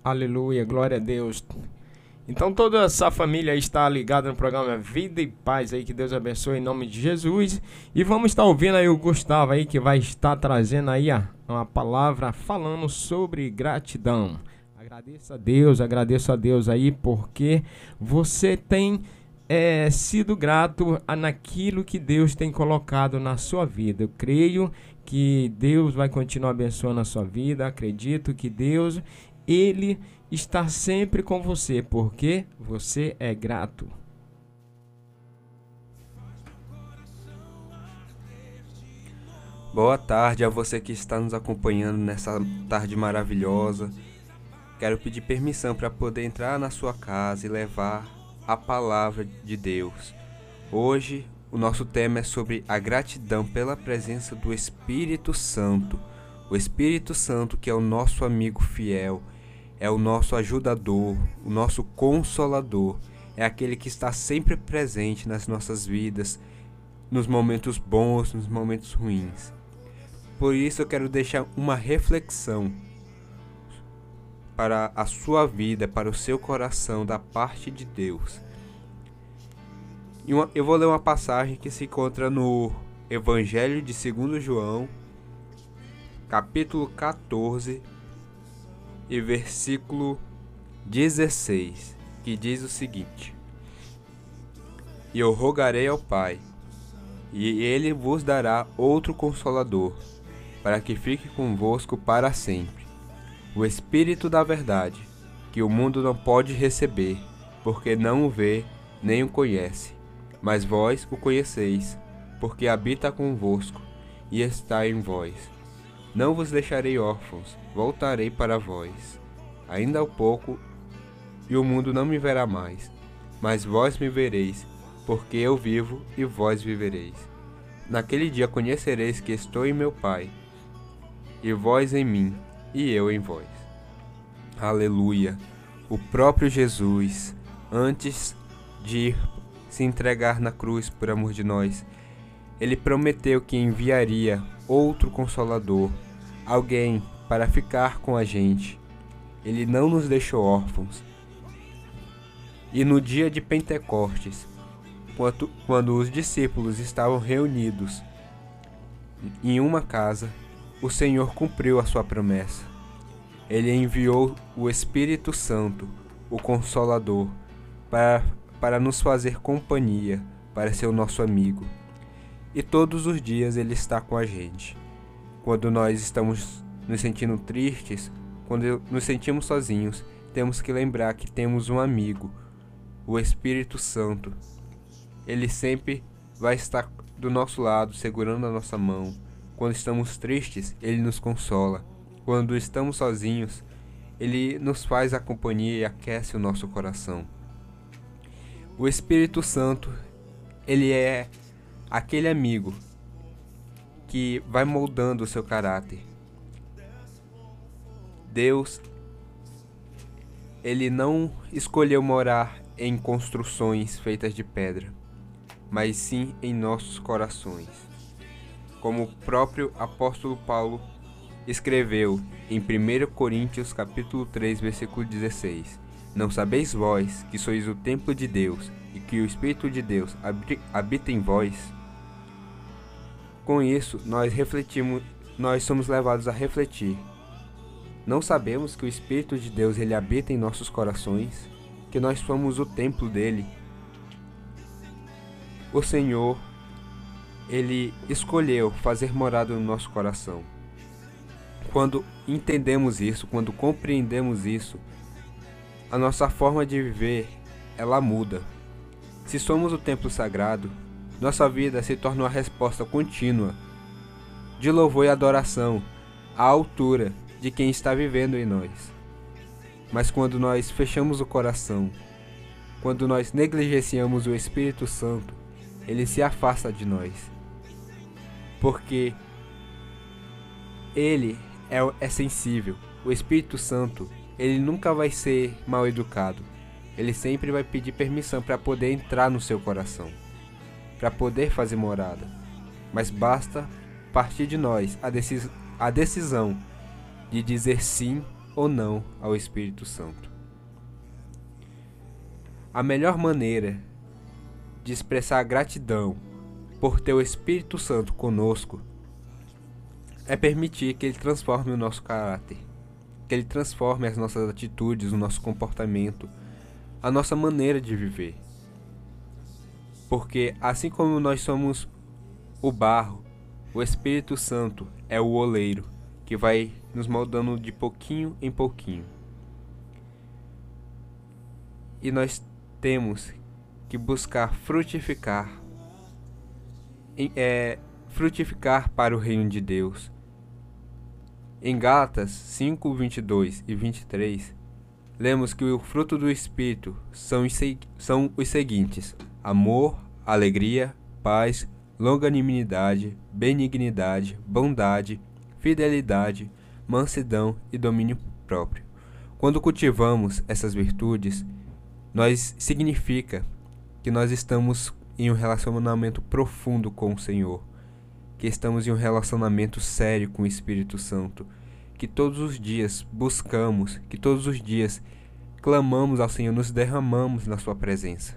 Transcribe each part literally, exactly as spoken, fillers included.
Aleluia, glória a Deus. Então toda essa família está ligada no programa Vida e Paz aí, que Deus abençoe em nome de Jesus. E vamos estar ouvindo aí o Gustavo aí, que vai estar trazendo aí a, uma palavra falando sobre gratidão. Agradeço a Deus, agradeço a Deus aí, porque você tem é, sido grato naquilo que Deus tem colocado na sua vida. Eu creio que Deus vai continuar abençoando a sua vida, acredito que Deus, Ele está sempre com você, porque você é grato. Boa tarde a você que está nos acompanhando nessa tarde maravilhosa. Quero pedir permissão para poder entrar na sua casa e levar a palavra de Deus. Hoje o nosso tema é sobre a gratidão pela presença do Espírito Santo. O Espírito Santo, que é o nosso amigo fiel, é o nosso ajudador, o nosso consolador, é aquele que está sempre presente nas nossas vidas, nos momentos bons, nos momentos ruins. Por isso eu quero deixar uma reflexão para a sua vida, para o seu coração, da parte de Deus. E uma, eu vou ler uma passagem que se encontra no Evangelho de segundo João, capítulo quatorze, e versículo dezesseis, que diz o seguinte: E eu rogarei ao Pai, e Ele vos dará outro Consolador, para que fique convosco para sempre, o Espírito da verdade, que o mundo não pode receber, porque não o vê nem o conhece, mas vós o conheceis, porque habita convosco e está em vós. Não vos deixarei órfãos, voltarei para vós. Ainda há pouco, e o mundo não me verá mais, mas vós me vereis, porque eu vivo e vós vivereis. Naquele dia conhecereis que estou em meu Pai, e vós em mim, e eu em vós. Aleluia! O próprio Jesus, antes de ir se entregar na cruz por amor de nós, Ele prometeu que enviaria outro Consolador, alguém para ficar com a gente. Ele não nos deixou órfãos. E no dia de Pentecostes, quando, quando os discípulos estavam reunidos em uma casa, o Senhor cumpriu a sua promessa. Ele enviou o Espírito Santo, o Consolador, para, para nos fazer companhia, para ser o nosso amigo. E todos os dias Ele está com a gente. Quando nós estamos nos sentindo tristes, quando nos sentimos sozinhos, temos que lembrar que temos um amigo, o Espírito Santo. Ele sempre vai estar do nosso lado, segurando a nossa mão. Quando estamos tristes, Ele nos consola. Quando estamos sozinhos, Ele nos faz a companhia e aquece o nosso coração. O Espírito Santo, Ele é aquele amigo que vai moldando o seu caráter. Deus, Ele não escolheu morar em construções feitas de pedra, mas sim em nossos corações. Como o próprio apóstolo Paulo escreveu em primeira Coríntios capítulo três, versículo dezesseis: Não sabeis vós que sois o templo de Deus e que o Espírito de Deus habita em vós? Com isso, nós refletimos, nós somos levados a refletir. Não sabemos que o Espírito de Deus ele habita em nossos corações, que nós somos o templo dele? O Senhor, Ele escolheu fazer morada no nosso coração. Quando entendemos isso, quando compreendemos isso, a nossa forma de viver, ela muda. Se somos o templo sagrado, nossa vida se torna uma resposta contínua de louvor e adoração à altura de quem está vivendo em nós. Mas quando nós fechamos o coração, quando nós negligenciamos o Espírito Santo, Ele se afasta de nós. Porque Ele é, é sensível. O Espírito Santo, Ele nunca vai ser mal educado. Ele sempre vai pedir permissão para poder entrar no seu coração, para poder fazer morada. Mas basta partir de nós a, decis a decisão de dizer sim ou não ao Espírito Santo. A melhor maneira de expressar gratidão por ter o Espírito Santo conosco é permitir que ele transforme o nosso caráter, que ele transforme as nossas atitudes, o nosso comportamento, a nossa maneira de viver. Porque assim como nós somos o barro, o Espírito Santo é o oleiro, que vai nos moldando de pouquinho em pouquinho. E nós temos que buscar frutificar, é, frutificar para o reino de Deus. Em Gálatas cinco, vinte e dois e vinte e três, lemos que o fruto do Espírito são os, são os seguintes: amor, alegria, paz, longanimidade, benignidade, bondade, fidelidade, mansidão e domínio próprio. Quando cultivamos essas virtudes, nós significa que nós estamos em um relacionamento profundo com o Senhor, que estamos em um relacionamento sério com o Espírito Santo, que todos os dias buscamos, que todos os dias clamamos ao Senhor, nos derramamos na sua presença.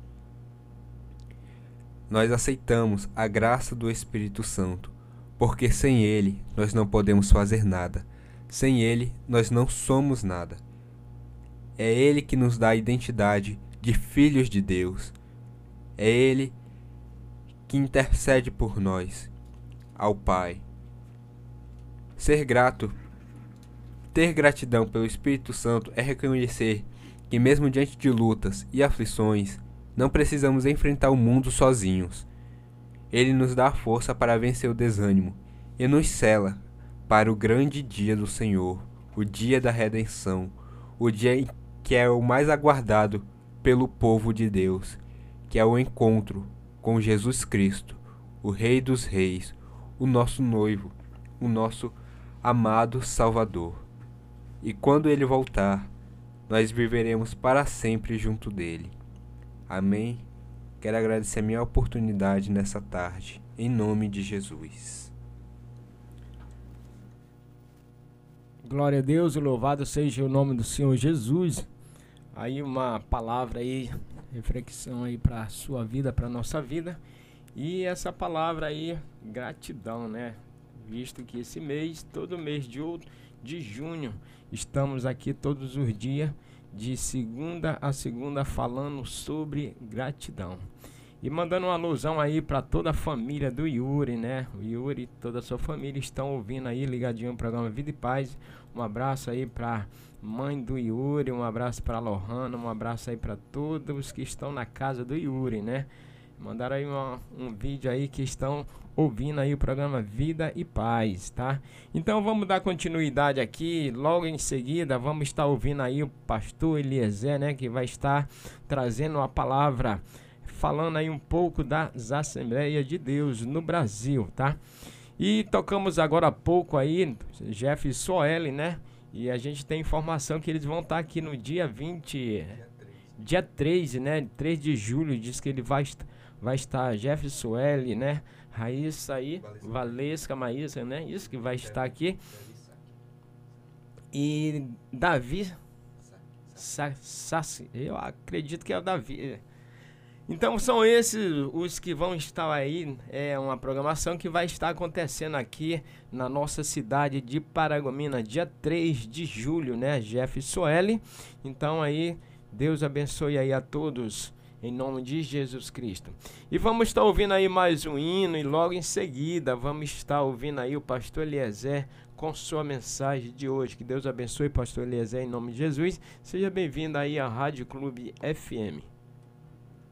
Nós aceitamos a graça do Espírito Santo, porque sem Ele nós não podemos fazer nada. Sem Ele nós não somos nada. É Ele que nos dá a identidade de filhos de Deus. É Ele que intercede por nós ao Pai. Ser grato, ter gratidão pelo Espírito Santo é reconhecer que mesmo diante de lutas e aflições, não precisamos enfrentar o mundo sozinhos. Ele nos dá a força para vencer o desânimo e nos sela para o grande dia do Senhor, o dia da redenção, o dia que é o mais aguardado pelo povo de Deus, que é o encontro com Jesus Cristo, o Rei dos Reis, o nosso noivo, o nosso amado Salvador. E quando ele voltar, nós viveremos para sempre junto dele. Amém? Quero agradecer a minha oportunidade nessa tarde, em nome de Jesus. Glória a Deus e louvado seja o nome do Senhor Jesus. Aí uma palavra aí, reflexão aí para a sua vida, para a nossa vida. E essa palavra aí, gratidão, né? Visto que esse mês, todo mês de, outro, de junho, estamos aqui todos os dias, de segunda a segunda, falando sobre gratidão. E mandando uma alusão aí para toda a família do Yuri, né? O Yuri e toda a sua família estão ouvindo aí, ligadinho no programa Vida e Paz. Um abraço aí para mãe do Yuri, um abraço para Lohana, um abraço aí para todos que estão na casa do Yuri, né? Mandaram aí uma, um vídeo aí que estão ouvindo aí o programa Vida e Paz, tá? Então vamos dar continuidade aqui. Logo em seguida vamos estar ouvindo aí o pastor Eliezer, né? Que vai estar trazendo a palavra, falando aí um pouco das Assembleias de Deus no Brasil, tá? E tocamos agora há pouco aí Jeff Soeli, né? E a gente tem informação que eles vão estar aqui no dia vinte, dia treze, né? três de julho, diz que ele vai, vai estar Jeff Soeli, né? Raíssa aí, Valesca, Maísa, né? Isso que vai estar aqui. E Davi Sassi, eu acredito que é o Davi. Então são esses os que vão estar aí, é uma programação que vai estar acontecendo aqui na nossa cidade de Paragominas, dia três de julho, né, Jeff Soeli. Então aí, Deus abençoe aí a todos, em nome de Jesus Cristo. E vamos estar ouvindo aí mais um hino e logo em seguida vamos estar ouvindo aí o pastor Eliezer com sua mensagem de hoje. Que Deus abençoe, pastor Eliezer, em nome de Jesus. Seja bem-vindo aí à Rádio Clube F M.